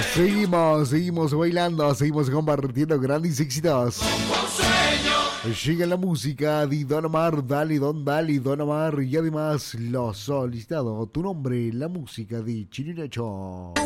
Seguimos bailando, seguimos compartiendo grandes éxitos. Llega la música de Don Omar, dale Don Omar, y además lo solicitado, tu nombre, la música de Chirinacho.